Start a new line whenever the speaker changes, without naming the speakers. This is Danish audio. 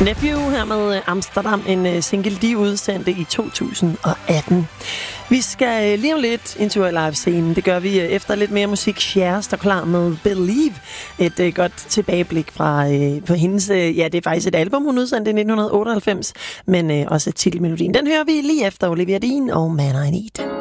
Nephew her med Amsterdam, en single, de udsendte i 2018. Vi skal lige om lidt ind til live-scenen. Det gør vi efter lidt mere musik. Cher står klar med Believe. Et godt tilbageblik fra på hendes... Ja, det er faktisk et album, hun udsendte i 1998, men også titelmelodien. Den hører vi lige efter Olivia Dean og Man I Need.